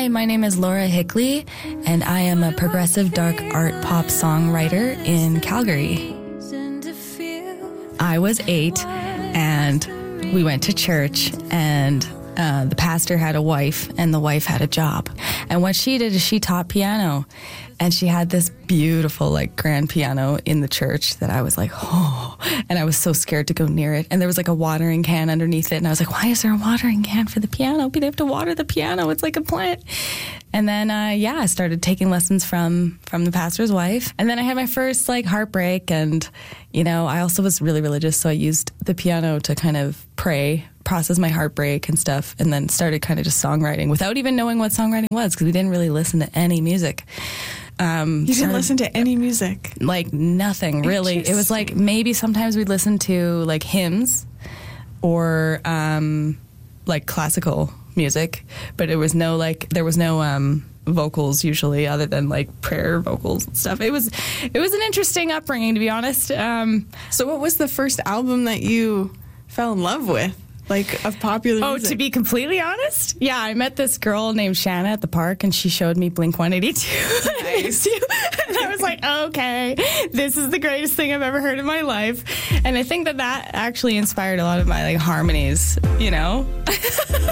Hi, my name is Laura Hickley, and I am a progressive dark art pop songwriter in Calgary. I was 8, and we went to church, and the pastor had a wife, and the wife had a job. And what she did is she taught piano, and she had this beautiful, like, grand piano in the church that I was like, oh, and I was so scared to go near it. And there was like a watering can underneath it, and I was like, why is there a watering can for the piano? But they have to water the piano. It's like a plant. And then, I started taking lessons from the pastor's wife. And then I had my first, like, heartbreak, and, you know, I also was really religious, so I used the piano to kind of pray, process my heartbreak and stuff, and then started kind of just songwriting without even knowing what songwriting was, because we didn't really listen to any music. You didn't listen to any music? Like, nothing, really. It was like maybe sometimes we'd listen to, like, hymns or, like, classical music, but there was no vocals usually, other than, like, prayer vocals and stuff. It was an interesting upbringing, to be honest. So what was the first album that you fell in love with? Like, of popular music? Oh, to be completely honest? Yeah, I met this girl named Shanna at the park, and she showed me Blink-182. Nice. And I was like, okay, this is the greatest thing I've ever heard in my life. And I think that actually inspired a lot of my, like, harmonies, you know?